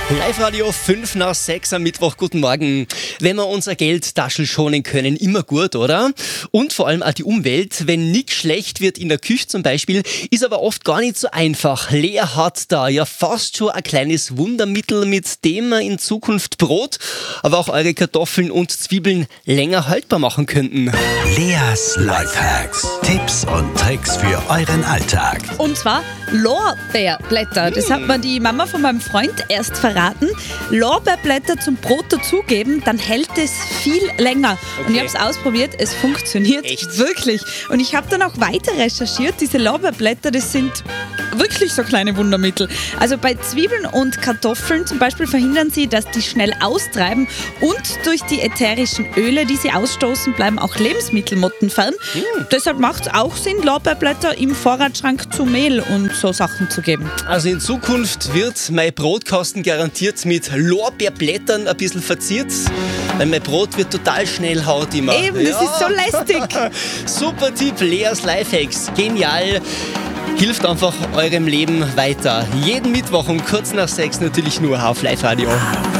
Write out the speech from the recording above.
Live-Radio 5 nach 6 am Mittwoch. Guten Morgen. Wenn wir unser Geldtaschel schonen können, immer gut, oder? Und vor allem auch die Umwelt. Wenn nichts schlecht wird in der Küche zum Beispiel, ist aber oft gar nicht so einfach. Lea hat da ja fast schon ein kleines Wundermittel, mit dem wir in Zukunft Brot, aber auch eure Kartoffeln und Zwiebeln länger haltbar machen könnten. Leas Lifehacks. Tipps und Tricks für euren Alltag. Und zwar Lorbeerblätter. Das hat mir die Mama von meinem Freund erst verraten. Lorbeerblätter zum Brot dazugeben, dann hält es viel länger. Und ich habe es ausprobiert, es funktioniert wirklich. Und ich habe dann auch weiter recherchiert. Diese Lorbeerblätter, das sind wirklich so kleine Wundermittel. Also bei Zwiebeln und Kartoffeln zum Beispiel verhindern sie, dass die schnell austreiben, und durch die ätherischen Öle, die sie ausstoßen, bleiben auch Lebensmittelmotten fern. Deshalb macht es auch Sinn, Lorbeerblätter im Vorratsschrank zu Mehl und so Sachen zu geben. Also in Zukunft wird mein Brotkasten garantiert mit Lorbeerblättern ein bisschen verziert, weil mein Brot wird total schnell hart immer. Eben, das ist so lästig. Super Tipp, Leas Lifehacks. Genial. Hilft einfach eurem Leben weiter. Jeden Mittwoch um kurz nach 6 natürlich nur auf Live-Radio.